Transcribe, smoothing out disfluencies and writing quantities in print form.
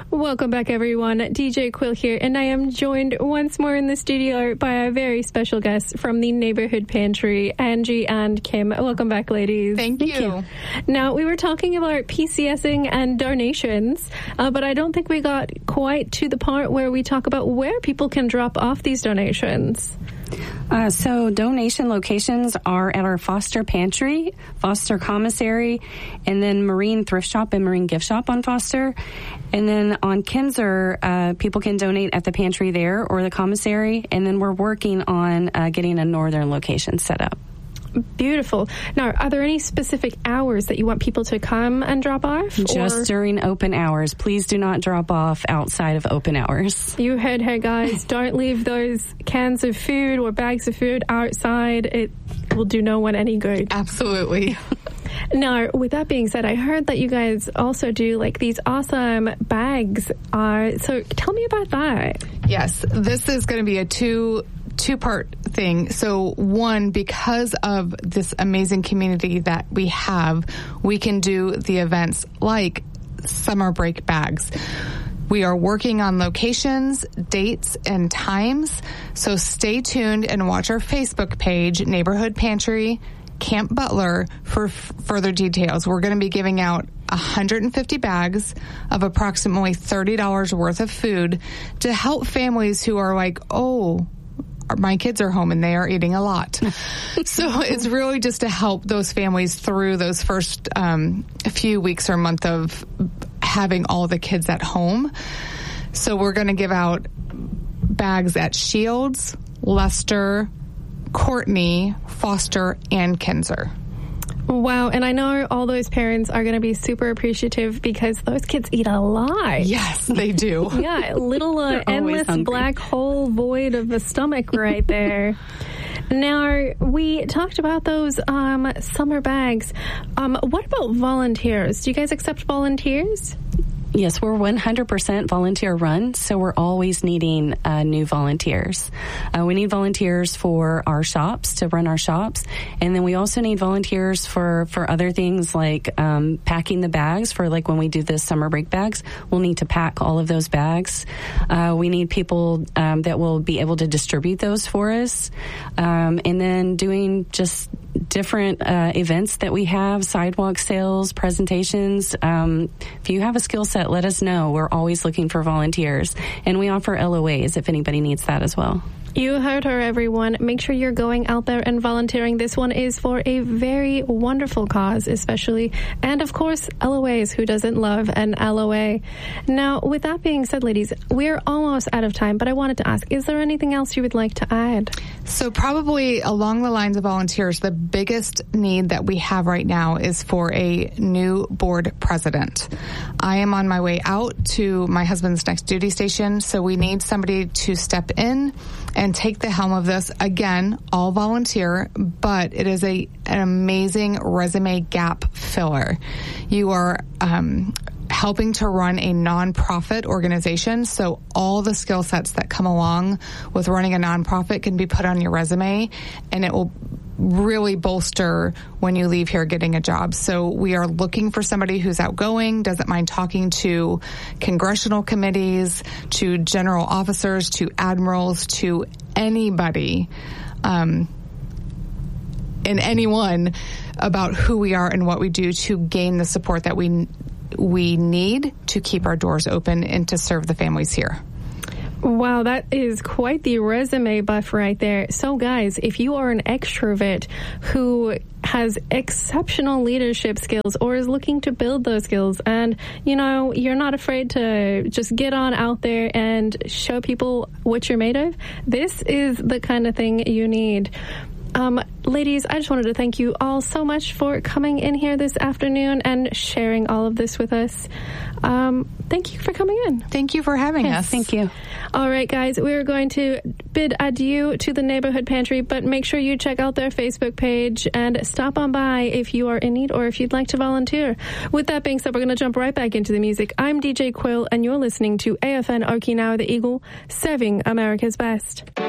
Welcome back, everyone. DJ Quill here, and I am joined once more in the studio by a very special guest from the Neighborhood Pantry, Angie and Kim. Welcome back, ladies. Thank you. Now, we were talking about PCSing and donations, but I don't think we got quite to the part where we talk about where people can drop off these donations. So donation locations are at our Foster Pantry, Foster Commissary, and then Marine Thrift Shop and Marine Gift Shop on Foster. And then on Kinser, people can donate at the pantry there or the commissary. And then we're working on getting a northern location set up. Beautiful. Now, are there any specific hours that you want people to come and drop off? Just during open hours. Please do not drop off outside of open hours. You heard her, guys. Don't leave those cans of food or bags of food outside. It will do no one any good. Absolutely. Now, with that being said, I heard that you guys also do like these awesome bags. So tell me about that. Yes, this is going to be a two-part thing. So one, because of this amazing community that we have, we can do the events like summer break bags. We are working on locations, dates, and times. So stay tuned and watch our Facebook page, Neighborhood Pantry, Camp Butler, for further details. We're going to be giving out 150 bags of approximately $30 worth of food to help families who are like, oh, my kids are home and they are eating a lot. So it's really just to help those families through those first few weeks or month of having all the kids at home. So we're going to give out bags at Shields, Lester, Courtney, Foster, and Kinser. Wow, and I know all those parents are going to be super appreciative because those kids eat a lot. Yes, they do. Yeah, little endless black hole void of a stomach right there. Now, we talked about those summer bags. What about volunteers? Do you guys accept volunteers? Yes, we're 100% volunteer run, so we're always needing new volunteers. We need volunteers for our shops, to run our shops, and then we also need volunteers for other things like packing the bags for like when we do the summer break bags. We'll need to pack all of those bags. We need people that will be able to distribute those for us, and then doing just different events that we have, sidewalk sales, presentations. If you have a skill set, let us know. We're always looking for volunteers. And we offer LOAs if anybody needs that as well. You heard her, everyone. Make sure you're going out there and volunteering. This one is for a very wonderful cause, especially. And, of course, LOAs. Who doesn't love an LOA? Now, with that being said, ladies, we're almost out of time, but I wanted to ask, is there anything else you would like to add? So probably along the lines of volunteers, the biggest need that we have right now is for a new board president. I am on my way out to my husband's next duty station, so we need somebody to step in and take the helm of this. Again, all volunteer, but it is an amazing resume gap filler. You are helping to run a nonprofit organization, so all the skill sets that come along with running a nonprofit can be put on your resume, and it will really bolster when you leave here getting a job. So we are looking for somebody who's outgoing, doesn't mind talking to congressional committees, to general officers, to admirals, to anybody and anyone about who we are and what we do to gain the support that we need to keep our doors open and to serve the families here. Wow, that is quite the resume buff right there. So, guys, if you are an extrovert who has exceptional leadership skills or is looking to build those skills and, you know, you're not afraid to just get on out there and show people what you're made of, this is the kind of thing you need. Ladies, I just wanted to thank you all so much for coming in here this afternoon and sharing all of this with us. Thank you for coming in. Thank you for having us. Thank you. All right, guys, we're going to bid adieu to the Neighborhood Pantry, but make sure you check out their Facebook page and stop on by if you are in need or if you'd like to volunteer. With that being said, we're going to jump right back into the music. I'm DJ Quill, and you're listening to AFN Okinawa the Eagle, serving America's best.